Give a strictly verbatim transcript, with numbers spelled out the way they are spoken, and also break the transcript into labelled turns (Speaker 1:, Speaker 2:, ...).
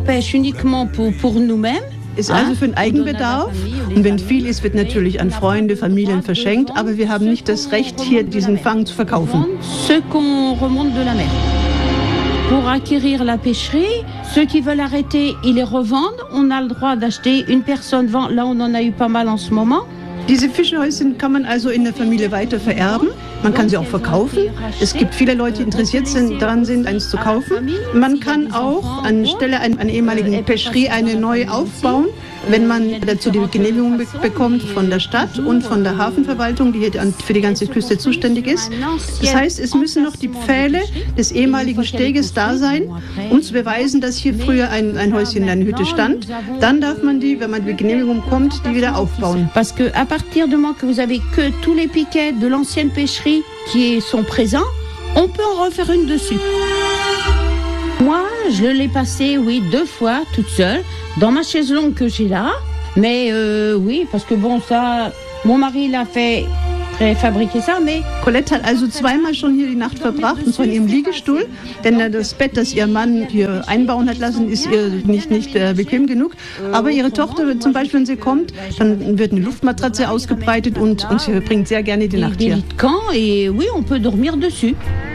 Speaker 1: pêche uniquement pour, pour nous-mêmes.
Speaker 2: Ist also für den Eigenbedarf und wenn viel ist, wird natürlich an Freunde, Familien verschenkt, aber wir haben nicht das Recht, hier diesen Fang zu verkaufen.
Speaker 1: Ce qu'on remonte de la mer. Pour acquérir la pêcherie, ceux qui veulent arrêter, ils les revendent. On a le droit d'acheter, une personne vend, là on en a eu pas mal en ce moment.
Speaker 2: Diese Fischhäuschen kann man also in der Familie weiter vererben. Man kann sie auch verkaufen. Es gibt viele Leute, die interessiert sind, daran sind, eins zu kaufen. Man kann auch anstelle einer ehemaligen Pêcherie eine neue aufbauen, wenn man dazu die Genehmigung be- bekommt von der Stadt und von der Hafenverwaltung, die hier für die ganze Küste zuständig ist. Das heißt, es müssen noch die Pfähle des ehemaligen Steges da sein, um zu beweisen, dass hier früher ein, ein Häuschen in einer Hütte stand. Dann darf man die, wenn man die Genehmigung bekommt, die wieder aufbauen.
Speaker 1: Parce que à partir du moment que vous avez que tous les piquets de l'ancienne pêcherie qui sont présents, on peut en refaire une dessus. Moi, je l'ai passé, oui, deux fois, toute seule, dans ma chaise longue que j'ai là. Mais euh, oui, parce que bon, ça, mon mari l'a fait préfabriquer ça, mais...
Speaker 2: Colette hat also zweimal schon hier die Nacht verbracht, und zwar in ihrem Liegestuhl, denn das Bett, das ihr Mann hier einbauen hat lassen, ist ihr nicht, nicht äh, bequem genug. Aber ihre Tochter, zum Beispiel, wenn sie kommt, dann wird eine Luftmatratze ausgebreitet und, und sie verbringt sehr gerne die Nacht hier.
Speaker 1: Et oui, on peut dormir dessus.